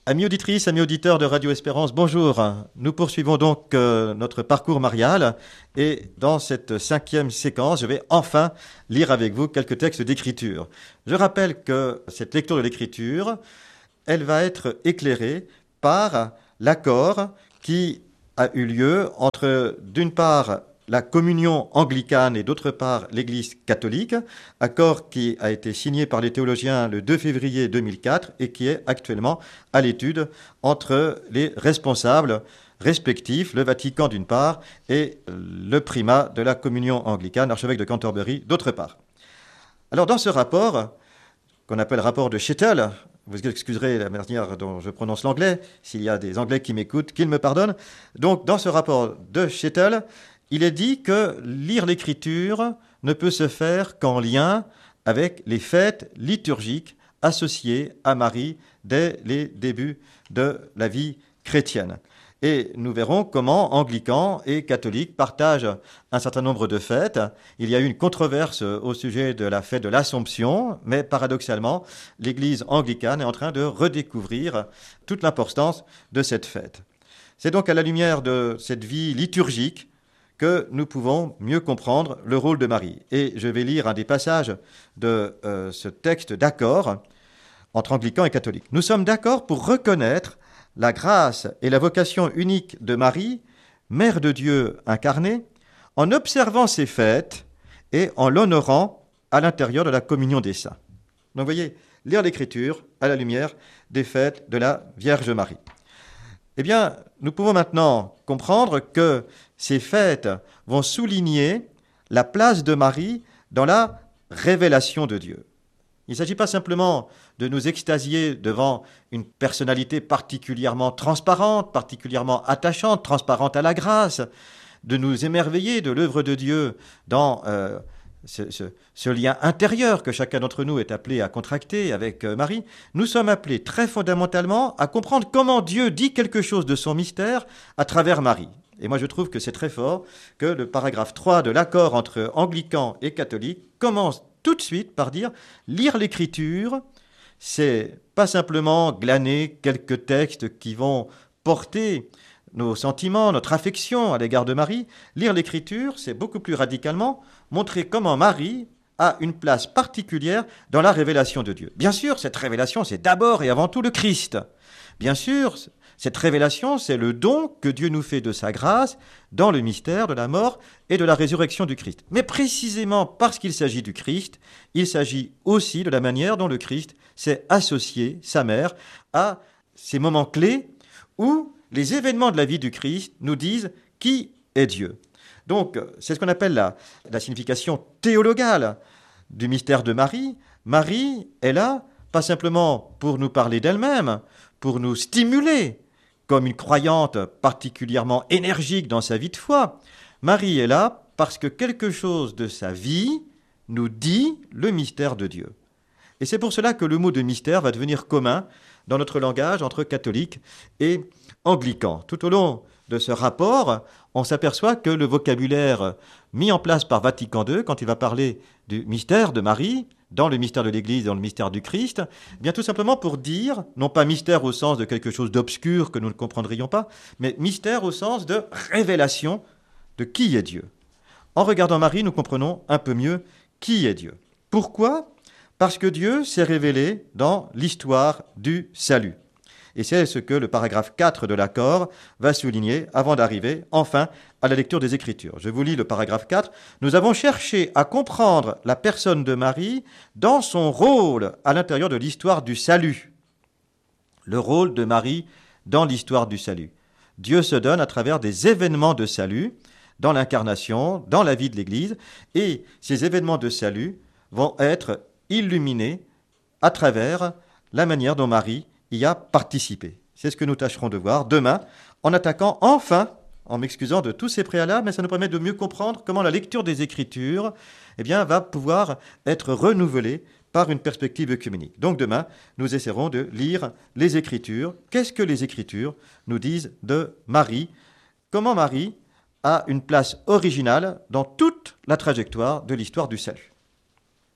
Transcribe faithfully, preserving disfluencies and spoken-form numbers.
Amis auditrices, amis auditeurs de Radio Espérance, bonjour. Nous poursuivons donc euh, notre parcours marial et dans cette cinquième séquence, je vais enfin lire avec vous quelques textes d'Écriture. Je rappelle que cette lecture de l'Écriture, elle va être éclairée par l'accord qui a eu lieu entre, d'une part, la communion anglicane et d'autre part l'Église catholique, accord qui a été signé par les théologiens le deux février deux mille quatre et qui est actuellement à l'étude entre les responsables respectifs, le Vatican d'une part et le primat de la communion anglicane, l'archevêque de Canterbury d'autre part. Alors dans ce rapport, qu'on appelle rapport de Shettle, vous excuserez la manière dont je prononce l'anglais, s'il y a des Anglais qui m'écoutent, qu'ils me pardonnent. Donc dans ce rapport de Shettle, il est dit que lire l'Écriture ne peut se faire qu'en lien avec les fêtes liturgiques associées à Marie dès les débuts de la vie chrétienne. Et nous verrons comment anglicans et catholiques partagent un certain nombre de fêtes. Il y a eu une controverse au sujet de la fête de l'Assomption, mais paradoxalement, l'Église anglicane est en train de redécouvrir toute l'importance de cette fête. C'est donc à la lumière de cette vie liturgique que nous pouvons mieux comprendre le rôle de Marie. Et je vais lire un des passages de euh, ce texte d'accord entre anglicans et catholiques. Nous sommes d'accord pour reconnaître la grâce et la vocation unique de Marie, Mère de Dieu incarnée, en observant ses fêtes et en l'honorant à l'intérieur de la communion des saints. Donc vous voyez, lire l'Écriture à la lumière des fêtes de la Vierge Marie. Eh bien, nous pouvons maintenant comprendre que ces fêtes vont souligner la place de Marie dans la révélation de Dieu. Il ne s'agit pas simplement de nous extasier devant une personnalité particulièrement transparente, particulièrement attachante, transparente à la grâce, de nous émerveiller de l'œuvre de Dieu dans euh, ce, ce, ce lien intérieur que chacun d'entre nous est appelé à contracter avec euh, Marie. Nous sommes appelés très fondamentalement à comprendre comment Dieu dit quelque chose de son mystère à travers Marie. Et moi je trouve que c'est très fort que le paragraphe trois de l'accord entre anglicans et catholiques commence tout de suite par dire « lire l'Écriture », c'est pas simplement glaner quelques textes qui vont porter nos sentiments, notre affection à l'égard de Marie. Lire l'Écriture, c'est beaucoup plus radicalement montrer comment Marie a une place particulière dans la révélation de Dieu. Bien sûr, cette révélation, c'est d'abord et avant tout le Christ. Bien sûr, cette révélation, c'est le don que Dieu nous fait de sa grâce dans le mystère de la mort et de la résurrection du Christ. Mais précisément parce qu'il s'agit du Christ, il s'agit aussi de la manière dont le Christ s'est associé, sa mère, à ces moments clés où les événements de la vie du Christ nous disent qui est Dieu. Donc, c'est ce qu'on appelle la, la signification théologale du mystère de Marie. Marie est là, pas simplement pour nous parler d'elle-même, pour nous stimuler, comme une croyante particulièrement énergique dans sa vie de foi. Marie est là parce que quelque chose de sa vie nous dit le mystère de Dieu. Et c'est pour cela que le mot de mystère va devenir commun dans notre langage entre catholiques et anglicans. Tout au long de ce rapport, on s'aperçoit que le vocabulaire mis en place par Vatican deux, quand il va parler du mystère de Marie, dans le mystère de l'Église, dans le mystère du Christ, eh bien tout simplement pour dire, non pas mystère au sens de quelque chose d'obscur que nous ne comprendrions pas, mais mystère au sens de révélation de qui est Dieu. En regardant Marie, nous comprenons un peu mieux qui est Dieu. Pourquoi ? Parce que Dieu s'est révélé dans l'histoire du salut. Et c'est ce que le paragraphe quatre de l'accord va souligner avant d'arriver, enfin, à la lecture des Écritures. Je vous lis le paragraphe quatre. « Nous avons cherché à comprendre la personne de Marie dans son rôle à l'intérieur de l'histoire du salut. » Le rôle de Marie dans l'histoire du salut. Dieu se donne à travers des événements de salut, dans l'incarnation, dans la vie de l'Église, et ces événements de salut vont être illuminés à travers la manière dont Marie y a participé. C'est ce que nous tâcherons de voir demain, en attaquant enfin, en m'excusant de tous ces préalables, mais ça nous permet de mieux comprendre comment la lecture des Écritures eh bien, va pouvoir être renouvelée par une perspective œcuménique. Donc demain, nous essaierons de lire les Écritures. Qu'est-ce que les Écritures nous disent de Marie ? Comment Marie a une place originale dans toute la trajectoire de l'histoire du salut ?